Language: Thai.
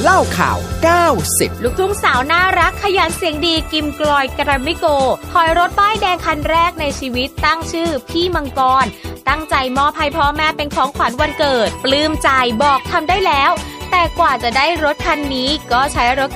เล่าข่าว90 ลูกทุ่งสาวน่ารักขยันเสียงดีกิมกลอยกระมิโกถอยรถป้ายแดงคันแรกในชีวิตตั้งชื่อพี่มังกรตั้งใจมอบให้พ่อแม่เป็นของขวัญวันเกิดปลื้มใจบอกทำได้แล้วแต่กว่าจะได้รถคันนี้ก็ใช้รถ